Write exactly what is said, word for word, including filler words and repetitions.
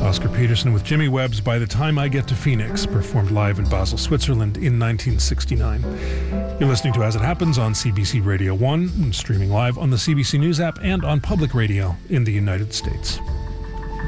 Oscar Peterson with Jimmy Webb's By the Time I Get to Phoenix, performed live in Basel, Switzerland in nineteen sixty-nine. You're listening to As It Happens on C B C Radio one, and streaming live on the C B C News app and on public radio in the United States.